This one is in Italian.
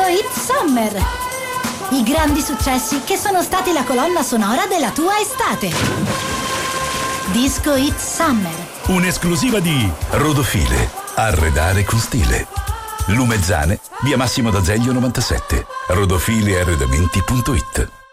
Hit Summer. I grandi successi che sono stati la colonna sonora della tua estate. Disco Hit Summer. Un'esclusiva di Rodofile. Arredare con stile. Lumezzane, via Massimo d'Azeglio 97. Rodofilearredamenti.it.